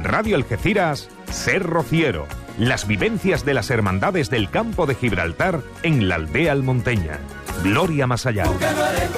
Radio Algeciras, Ser Rociero. Las vivencias de las hermandades del Campo de Gibraltar en la aldea almonteña. Gloria más allá.